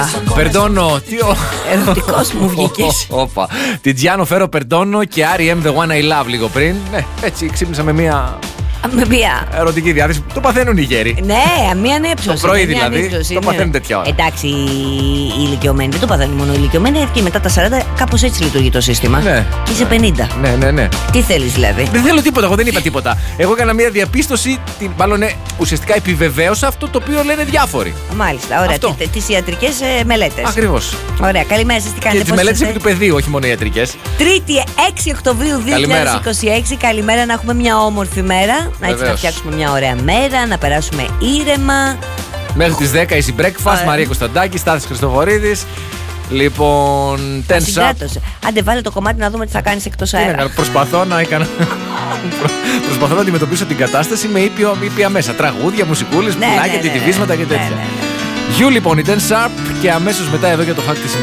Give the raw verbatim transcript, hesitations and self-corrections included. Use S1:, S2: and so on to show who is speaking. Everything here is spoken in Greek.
S1: Περντώνο. Τι ο.
S2: Ερωτικός μου βγήκες.
S1: Όπα. Τιτζιάνο Φέρο Περντώνο και αρ ι εμ The One I Love λίγο πριν. Ναι, έτσι ξύπνησα με μια.
S2: Με μία
S1: Ερωτική διάθεση. Το παθαίνουν οι γέροι.
S2: Ναι, μία ανέψωση.
S1: Το πρωί δηλαδή. Το παθαίνουν τέτοια ώρα.
S2: Εντάξει, οι ηλικιωμένοι δεν το παθαίνουν μόνο οι ηλικιωμένοι. Και μετά τα σαράντα κάπως έτσι λειτουργεί το σύστημα.
S1: Ναι.
S2: Και είσαι πενήντα.
S1: Ναι, ναι, ναι.
S2: Τι θέλεις δηλαδή?
S1: Δεν θέλω τίποτα, εγώ δεν είπα τίποτα. Εγώ έκανα μια διαπίστωση. Την, μάλλον ναι, ουσιαστικά επιβεβαίωσα αυτό το οποίο λένε διάφοροι.
S2: Μάλιστα, ωραία. Τις ιατρικές ε, μελέτες.
S1: Ακριβώς.
S2: Ωραία, καλημέρα σας, τι κάνετε?
S1: Και τις μελέτες επί του πεδίου, όχι μόνο ιατρικές.
S2: Τρίτη, έξι Οκτωβρίου δύο χιλιάδες είκοσι έξι. Καλημέρα, να έχουμε μια όμορφη μέρα. Να έτσι να φτιάξουμε μια ωραία μέρα, να περάσουμε ήρεμα.
S1: Μέχρι τις δέκα Easy Breakfast, Μαρία Κωνσταντάκη, Στάθης Χριστοφορίδης. Λοιπόν, ten sharp.
S2: Άντε βάλε το κομμάτι να δούμε τι θα κάνεις εκτός αέρα.
S1: Προσπαθώ να έκανα. Προσπαθώ να αντιμετωπίσω την κατάσταση με ήπιο, ήπια μέσα. Τραγούδια, μουσικούλες,
S2: ναι,
S1: πουλάκια,
S2: ναι, ναι,
S1: τιτιβίσματα
S2: ναι,
S1: και τέτοια.
S2: ναι, ναι, ναι.
S1: Γιου λοιπόν η ten sharp και αμέσως μετά εδώ για το hack της